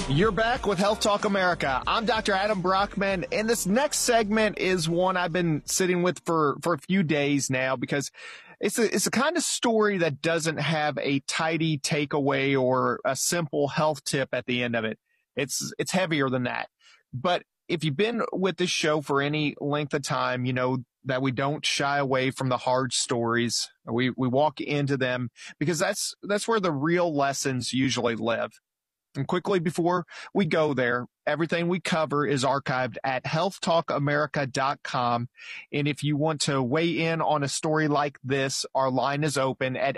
You're back with Health Talk America. I'm Dr. Adam Brockman, and this next segment is one I've been sitting with for a few days now because it's a kind of story that doesn't have a tidy takeaway or a simple health tip at the end of it. It's heavier than that. But if you've been with this show for any length of time, you know that we don't shy away from the hard stories. We walk into them because that's where the real lessons usually live. And quickly before we go there, everything we cover is archived at healthtalkamerica.com. And if you want to weigh in on a story like this, our line is open at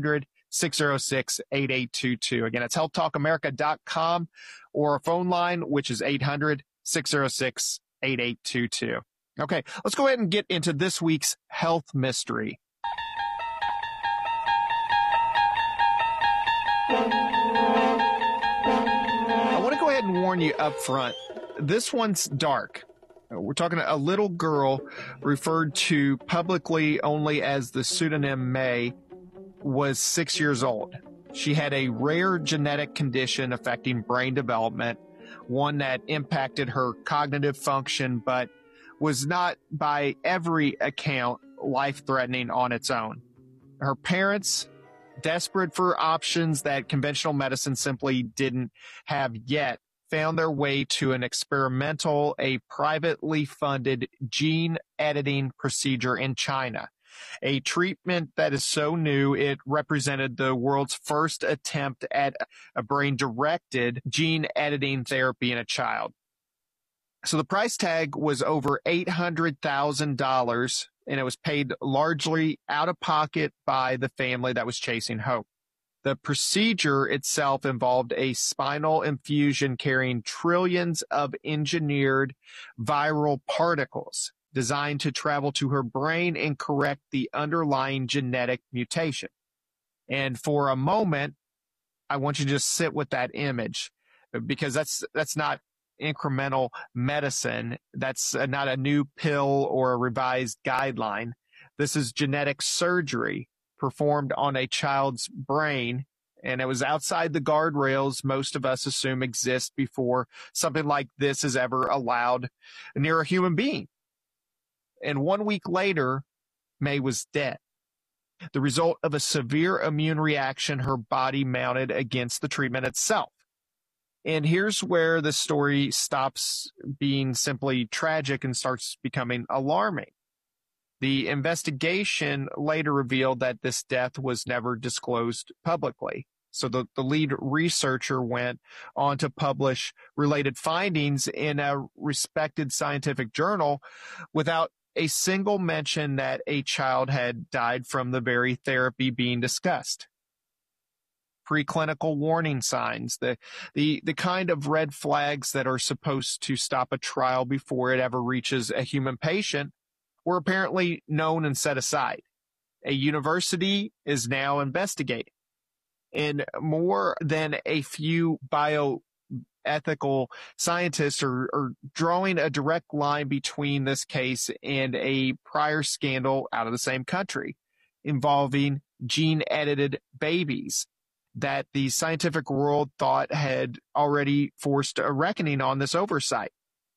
800-606-8822. Again, it's healthtalkamerica.com or our phone line, which is 800-606-8822. Okay, let's go ahead and get into this week's health mystery. Go ahead and warn you up front. This one's dark. We're talking a little girl referred to publicly only as the pseudonym May was 6 years old. She had a rare genetic condition affecting brain development, one that impacted her cognitive function, but was not by every account life-threatening on its own. Her parents, desperate for options that conventional medicine simply didn't have yet, found their way to an experimental, a privately funded gene editing procedure in China, a treatment that is so new it represented the world's first attempt at a brain-directed gene editing therapy in a child. So the price tag was over $800,000, and it was paid largely out of pocket by the family that was chasing hope. The procedure itself involved a spinal infusion carrying trillions of engineered viral particles designed to travel to her brain and correct the underlying genetic mutation. And for a moment, I want you to just sit with that image because that's not incremental medicine. That's not a new pill or a revised guideline. This is genetic surgery performed on a child's brain, and it was outside the guardrails most of us assume exist before something like this is ever allowed near a human being. And 1 week later, May was dead. The result of a severe immune reaction her body mounted against the treatment itself. And here's where the story stops being simply tragic and starts becoming alarming. The investigation later revealed that this death was never disclosed publicly. So the lead researcher went on to publish related findings in a respected scientific journal without a single mention that a child had died from the very therapy being discussed. Preclinical warning signs, the kind of red flags that are supposed to stop a trial before it ever reaches a human patient, were apparently known and set aside. A university is now investigating. And more than a few bioethical scientists are drawing a direct line between this case and a prior scandal out of the same country involving gene-edited babies that the scientific world thought had already forced a reckoning on this oversight.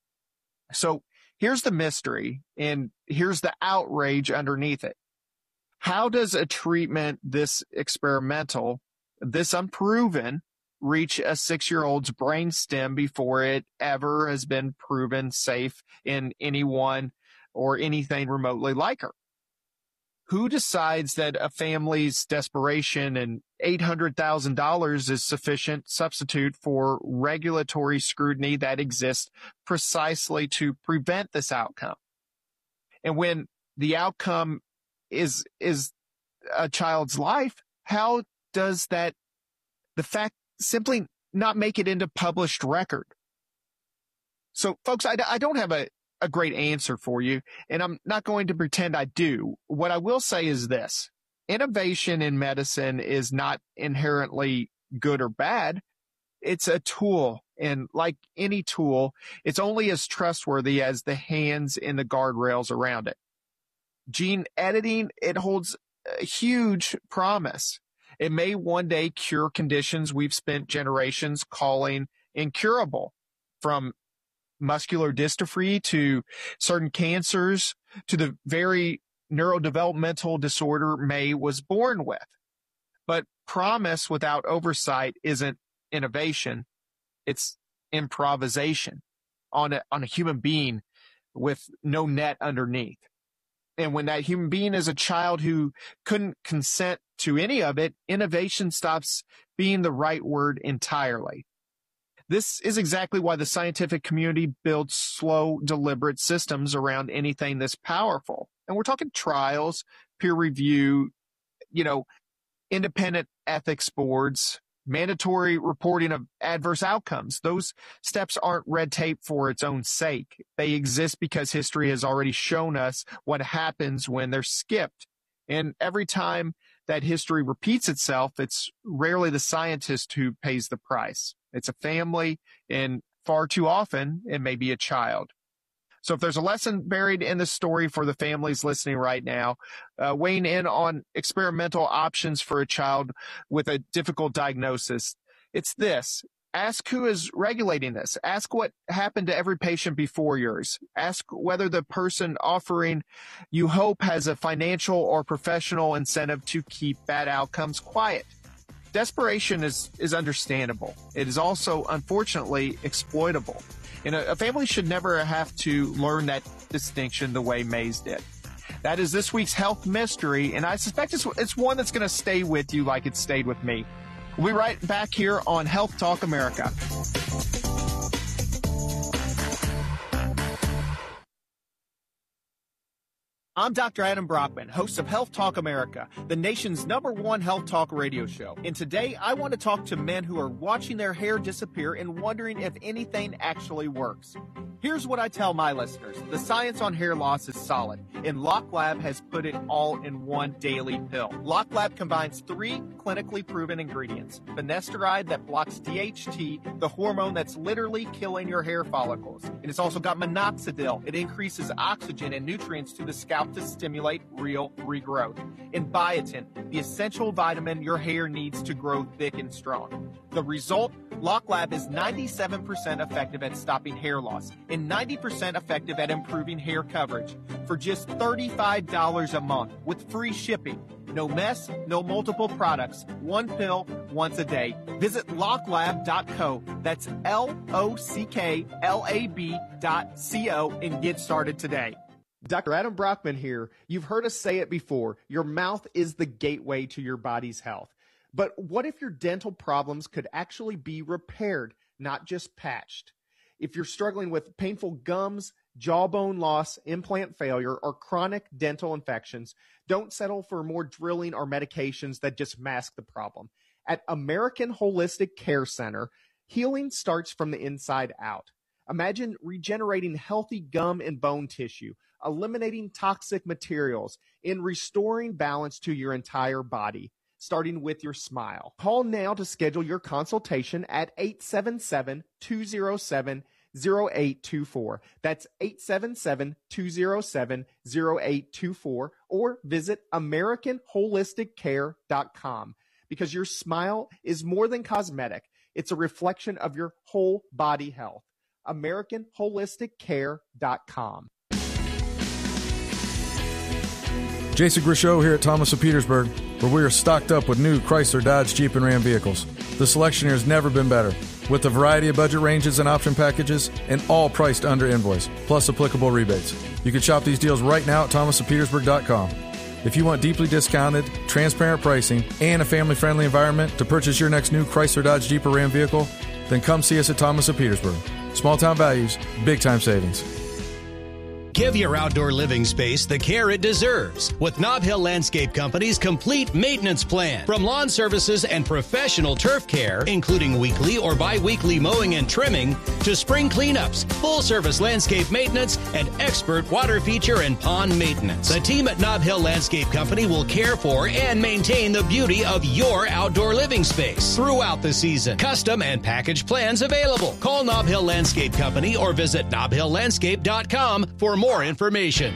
So here's the mystery, and here's the outrage underneath it. How does a treatment this experimental, this unproven, reach a 6-year-old's brainstem before it ever has been proven safe in anyone or anything remotely like her? Who decides that a family's desperation and $800,000 is sufficient substitute for regulatory scrutiny that exists precisely to prevent this outcome? And when the outcome is a child's life, how does the fact simply not make it into published record? So, folks, I don't have a great answer for you, and I'm not going to pretend I do. What I will say is this. Innovation in medicine is not inherently good or bad. It's a tool, and like any tool, it's only as trustworthy as the hands and the guardrails around it. Gene editing, it holds a huge promise. It may one day cure conditions we've spent generations calling incurable, from muscular dystrophy to certain cancers to the very neurodevelopmental disorder May was born with. But promise without oversight isn't innovation. It's improvisation on a human being with no net underneath. And when that human being is a child who couldn't consent to any of it, innovation stops being the right word entirely. This is exactly why the scientific community builds slow, deliberate systems around anything this powerful. And we're talking trials, peer review, independent ethics boards, mandatory reporting of adverse outcomes. Those steps aren't red tape for its own sake. They exist because history has already shown us what happens when they're skipped. And every time that history repeats itself, it's rarely the scientist who pays the price. It's a family, and far too often, it may be a child. So if there's a lesson buried in the story for the families listening right now, weighing in on experimental options for a child with a difficult diagnosis, it's this. Ask who is regulating this. Ask what happened to every patient before yours. Ask whether the person offering you hope has a financial or professional incentive to keep bad outcomes quiet. Desperation is understandable. It is also, unfortunately, exploitable. And a family should never have to learn that distinction the way Mays did. That is this week's health mystery, and I suspect it's one that's going to stay with you like it stayed with me. We'll be right back here on Health Talk America. I'm Dr. Adam Brockman, host of Health Talk America, the nation's #1 health talk radio show. And today I want to talk to men who are watching their hair disappear and wondering if anything actually works. Here's what I tell my listeners. The science on hair loss is solid, and LockLab has put it all in one daily pill. LockLab combines 3 clinically proven ingredients. Finasteride that blocks DHT, the hormone that's literally killing your hair follicles. And it's also got minoxidil. It increases oxygen and nutrients to the scalp to stimulate real regrowth. And biotin, the essential vitamin your hair needs to grow thick and strong. The result? LockLab is 97% effective at stopping hair loss and 90% effective at improving hair coverage for just $35 a month with free shipping. No mess, no multiple products. One pill, once a day. Visit locklab.co. That's LOCKLAB.co and get started today. Dr. Adam Brockman here. You've heard us say it before. Your mouth is the gateway to your body's health. But what if your dental problems could actually be repaired, not just patched? If you're struggling with painful gums, jawbone loss, implant failure, or chronic dental infections, don't settle for more drilling or medications that just mask the problem. At American Holistic Care Center, healing starts from the inside out. Imagine regenerating healthy gum and bone tissue, eliminating toxic materials, and restoring balance to your entire body, starting with your smile. Call now to schedule your consultation at 877-207-0824. That's 877-207-0824, or visit AmericanHolisticCare.com, because your smile is more than cosmetic. It's a reflection of your whole body health. AmericanHolisticCare.com. Jason Grishow here at Thomas of Petersburg, where we are stocked up with new Chrysler, Dodge, Jeep, and Ram vehicles. The selection here has never been better, with a variety of budget ranges and option packages, and all priced under invoice, plus applicable rebates. You can shop these deals right now at thomasofpetersburg.com. If you want deeply discounted, transparent pricing, and a family-friendly environment to purchase your next new Chrysler, Dodge, Jeep, or Ram vehicle, then come see us at Thomas of Petersburg. Small-town values, big-time savings. Give your outdoor living space the care it deserves with Nob Hill Landscape Company's complete maintenance plan. From lawn services and professional turf care, including weekly or bi-weekly mowing and trimming, to spring cleanups, full-service landscape maintenance, and expert water feature and pond maintenance. The team at Nob Hill Landscape Company will care for and maintain the beauty of your outdoor living space throughout the season. Custom and package plans available. Call Nob Hill Landscape Company or visit nobhilllandscape.com for more information.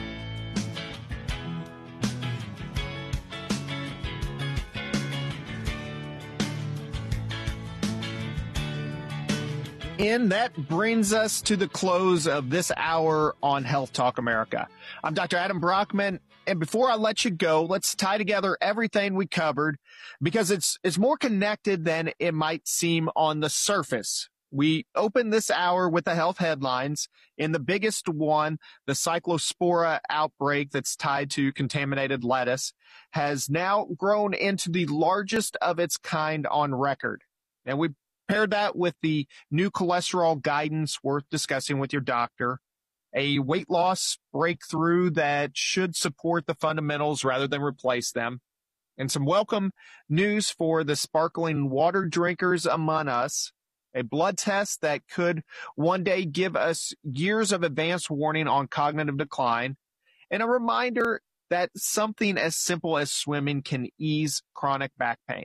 And that brings us to the close of this hour on Health Talk America. I'm Dr. Adam Brockman, and before I let you go, let's tie together everything we covered because it's more connected than it might seem on the surface. We opened this hour with the health headlines, and the biggest one, the Cyclospora outbreak that's tied to contaminated lettuce, has now grown into the largest of its kind on record. And we paired that with the new cholesterol guidance worth discussing with your doctor, a weight loss breakthrough that should support the fundamentals rather than replace them, and some welcome news for the sparkling water drinkers among us, a blood test that could one day give us years of advance warning on cognitive decline, and a reminder that something as simple as swimming can ease chronic back pain.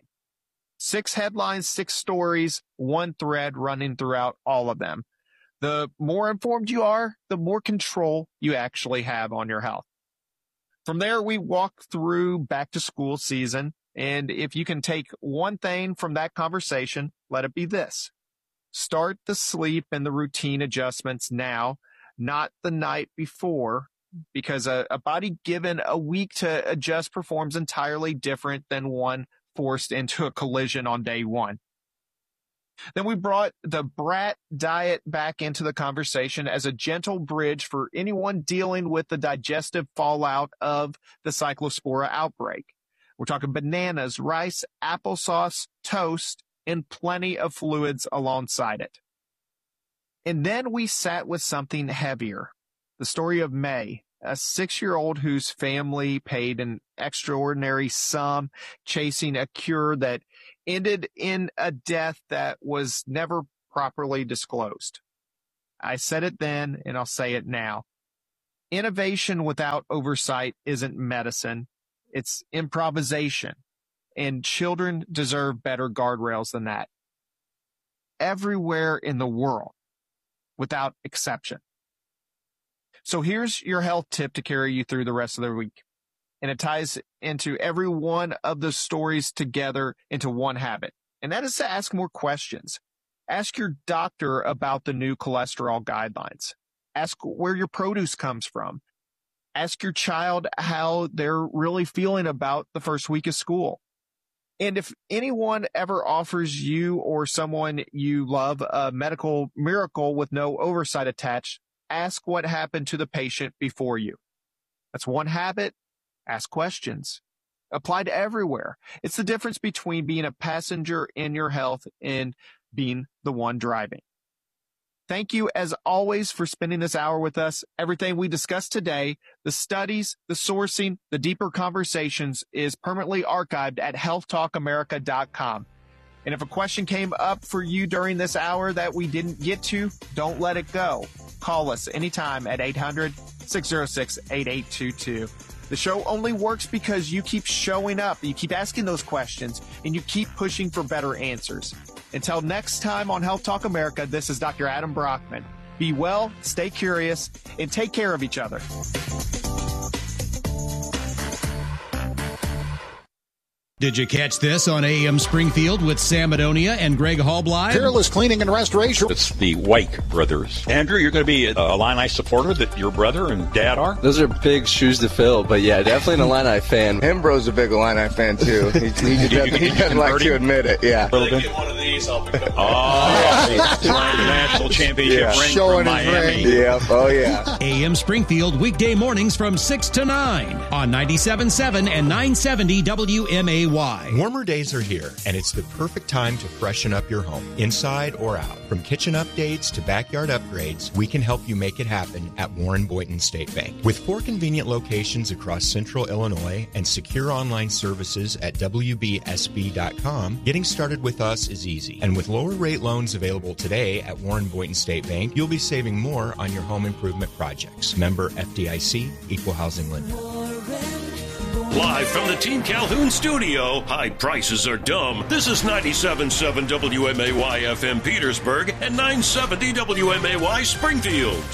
6 headlines, 6 stories, one thread running throughout all of them. The more informed you are, the more control you actually have on your health. From there, we walk through back to school season. And if you can take one thing from that conversation, let it be this. Start the sleep and the routine adjustments now, not the night before, because a body given a week to adjust performs entirely different than one forced into a collision on day one. Then we brought the brat diet back into the conversation as a gentle bridge for anyone dealing with the digestive fallout of the Cyclospora outbreak. We're talking bananas, rice, applesauce, toast, and plenty of fluids alongside it. And then we sat with something heavier. The story of May, a 6-year-old whose family paid an extraordinary sum chasing a cure that ended in a death that was never properly disclosed. I said it then, and I'll say it now. Innovation without oversight isn't medicine. It's improvisation, and children deserve better guardrails than that. Everywhere in the world, without exception. So here's your health tip to carry you through the rest of the week. And it ties into every one of the stories together into one habit. And that is to ask more questions. Ask your doctor about the new cholesterol guidelines. Ask where your produce comes from. Ask your child how they're really feeling about the first week of school. And if anyone ever offers you or someone you love a medical miracle with no oversight attached, ask what happened to the patient before you. That's one habit. Ask questions. Applied everywhere. It's the difference between being a passenger in your health and being the one driving. Thank you, as always, for spending this hour with us. Everything we discussed today, the studies, the sourcing, the deeper conversations is permanently archived at healthtalkamerica.com. And if a question came up for you during this hour that we didn't get to, don't let it go. Call us anytime at 800-606-8822. The show only works because you keep showing up, you keep asking those questions, and you keep pushing for better answers. Until next time on Health Talk America, this is Dr. Adam Brockman. Be well, stay curious, and take care of each other. Did you catch this on AM Springfield with Sam Madonia and Greg Hallbly? Peerless Cleaning and Restoration. It's the White brothers. Andrew, you're going to be a Illini supporter that your brother and dad are? Those are big shoes to fill, but yeah, definitely an Illini fan. Hembro's a big Illini fan, too. He doesn't like to admit it, yeah. A little bit. Get one of these, I'll pick up. Oh, the national championship ring showing from Miami. Yeah, oh yeah. AM Springfield, weekday mornings from 6 to 9 on 97.7 and 970 WMAY. Warmer days are here, and it's the perfect time to freshen up your home, inside or out. From kitchen updates to backyard upgrades, we can help you make it happen at Warren Boynton State Bank. With 4 convenient locations across central Illinois and secure online services at WBSB.com, getting started with us is easy. And with lower rate loans available today at Warren Boynton State Bank, you'll be saving more on your home improvement projects. Member FDIC, Equal Housing Lender. Live from the Team Calhoun studio, high prices are dumb. This is 97.7 WMAY FM Petersburg and 970 WMAY Springfield.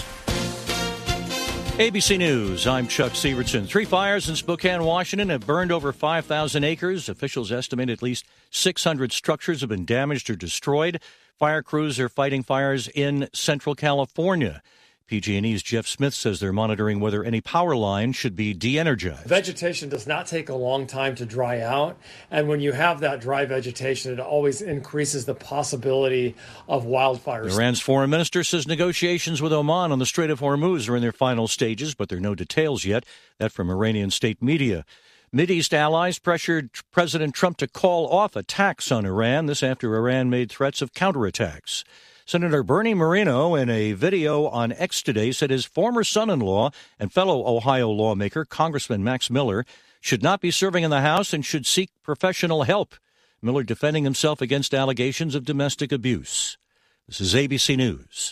ABC News, I'm Chuck Severson. 3 fires in Spokane, Washington have burned over 5,000 acres. Officials estimate at least 600 structures have been damaged or destroyed. Fire crews are fighting fires in Central California. PG&E's Jeff Smith says they're monitoring whether any power lines should be de-energized. Vegetation does not take a long time to dry out, and when you have that dry vegetation, it always increases the possibility of wildfires. Iran's foreign minister says negotiations with Oman on the Strait of Hormuz are in their final stages, but there are no details yet. That from Iranian state media. Mideast allies pressured President Trump to call off attacks on Iran, this after Iran made threats of counterattacks. Senator Bernie Moreno, in a video on X today, said his former son-in-law and fellow Ohio lawmaker, Congressman Max Miller, should not be serving in the House and should seek professional help. Miller defending himself against allegations of domestic abuse. This is ABC News.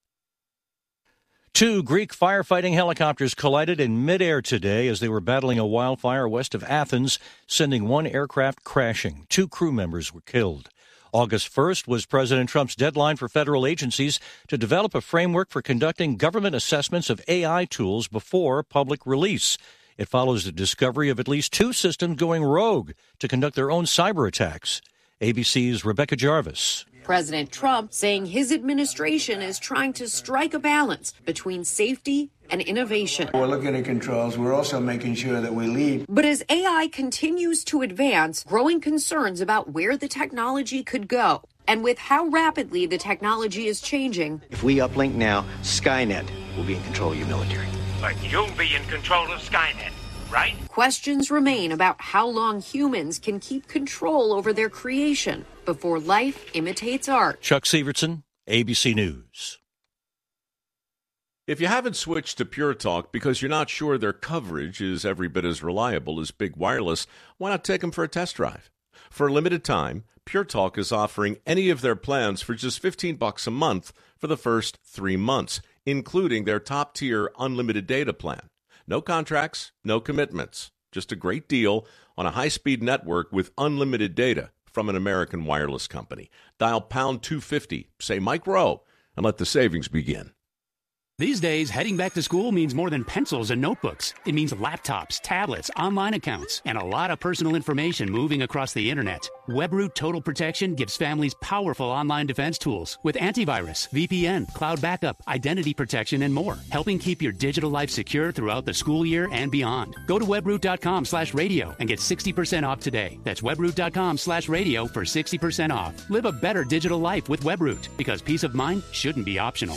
2 Greek firefighting helicopters collided in midair today as they were battling a wildfire west of Athens, sending 1 aircraft crashing. 2 crew members were killed. August 1st was President Trump's deadline for federal agencies to develop a framework for conducting government assessments of AI tools before public release. It follows the discovery of at least 2 systems going rogue to conduct their own cyber attacks. ABC's Rebecca Jarvis. President Trump saying his administration is trying to strike a balance between safety and innovation. We're looking at controls. We're also making sure that we lead. But as AI continues to advance, growing concerns about where the technology could go. And with how rapidly the technology is changing. If we uplink now, Skynet will be in control of your military. But you'll be in control of Skynet, right? Questions remain about how long humans can keep control over their creation before life imitates art. Chuck Severson, ABC News. If you haven't switched to Pure Talk because you're not sure their coverage is every bit as reliable as Big Wireless, why not take them for a test drive? For a limited time, Pure Talk is offering any of their plans for just $15 a month for the first 3 months, including their top-tier unlimited data plan. No contracts, no commitments, just a great deal on a high-speed network with unlimited data from an American wireless company. Dial pound 250, say Mike Rowe, and let the savings begin. These days, heading back to school means more than pencils and notebooks. It means laptops, tablets, online accounts, and a lot of personal information moving across the internet. WebRoot Total Protection gives families powerful online defense tools with antivirus, VPN, cloud backup, identity protection, and more, helping keep your digital life secure throughout the school year and beyond. Go to webroot.com/radio and get 60% off today. That's webroot.com/radio for 60% off. Live a better digital life with WebRoot, because peace of mind shouldn't be optional.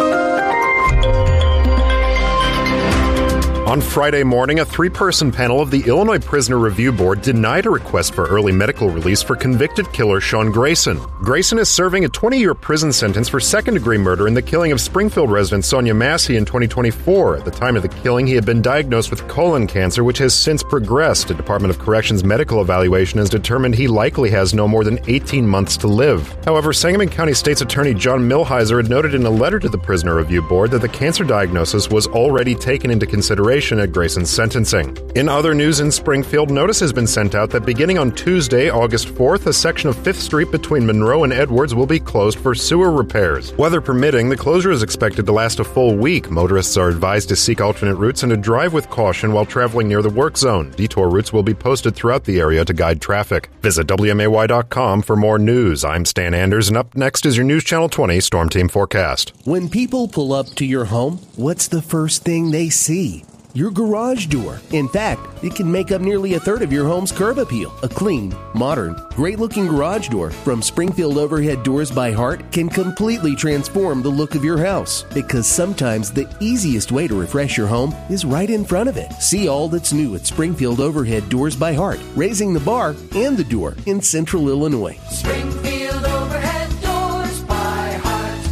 On Friday morning, a 3-person panel of the Illinois Prisoner Review Board denied a request for early medical release for convicted killer Sean Grayson. Grayson is serving a 20-year prison sentence for second-degree murder in the killing of Springfield resident Sonia Massey in 2024. At the time of the killing, he had been diagnosed with colon cancer, which has since progressed. A Department of Corrections medical evaluation has determined he likely has no more than 18 months to live. However, Sangamon County State's Attorney John Milheiser had noted in a letter to the Prisoner Review Board that the cancer diagnosis was already taken into consideration at Grayson's sentencing. In other news in Springfield, notice has been sent out that beginning on Tuesday, August 4th, a section of 5th Street between Monroe and Edwards will be closed for sewer repairs. Weather permitting, the closure is expected to last a full week. Motorists are advised to seek alternate routes and to drive with caution while traveling near the work zone. Detour routes will be posted throughout the area to guide traffic. Visit WMAY.com for more news. I'm Stan Anders, and up next is your News Channel 20 Storm Team Forecast. When people pull up to your home, what's the first thing they see? Your garage door. In fact, it can make up nearly a third of your home's curb appeal. A clean, modern, great-looking garage door from Springfield Overhead Doors by Heart can completely transform the look of your house. Because sometimes the easiest way to refresh your home is right in front of it. See all that's new at Springfield Overhead Doors by Heart, raising the bar and the door in Central Illinois. Springfield Overhead Doors by Heart.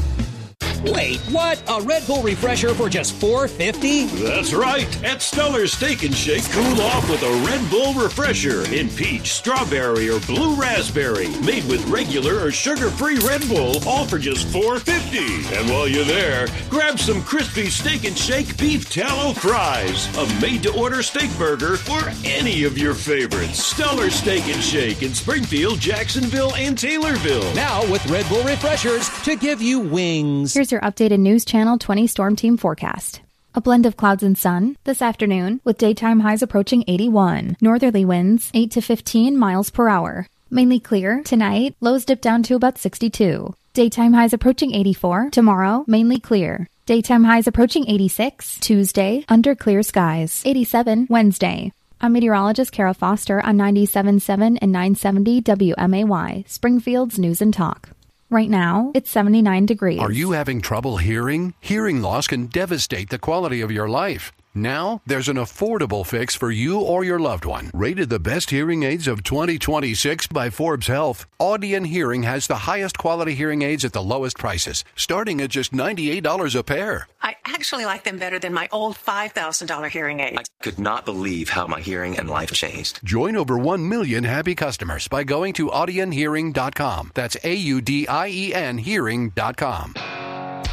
Wait, what? A Red Bull refresher for just $4.50? That's right. At Stellar Steak and Shake, cool off with a Red Bull refresher in peach, strawberry, or blue raspberry. Made with regular or sugar-free Red Bull, all for just $4.50. And while you're there, grab some crispy Steak and Shake beef tallow fries, a made-to-order steak burger, or any of your favorites. Stellar Steak and Shake in Springfield, Jacksonville, and Taylorville. Now with Red Bull refreshers to give you wings. Here's your updated News Channel 20 Storm Team forecast. A blend of clouds and sun this afternoon with daytime highs approaching 81. Northerly winds 8 to 15 miles per hour. Mainly clear tonight. Lows dip down to about 62. Daytime highs approaching 84. Tomorrow, mainly clear. Daytime highs approaching 86. Tuesday, under clear skies. 87 Wednesday. I'm meteorologist Kara Foster on 97.7 and 970 WMAY, Springfield's News and Talk. Right now, it's 79 degrees. Are you having trouble hearing? Hearing loss can devastate the quality of your life. Now, there's an affordable fix for you or your loved one. Rated the best hearing aids of 2026 by Forbes Health, Audion Hearing has the highest quality hearing aids at the lowest prices, starting at just $98 a pair. I actually like them better than my old $5,000 hearing aid. I could not believe how my hearing and life changed. Join over 1 million happy customers by going to audionhearing.com. That's AUDIEN hearing.com.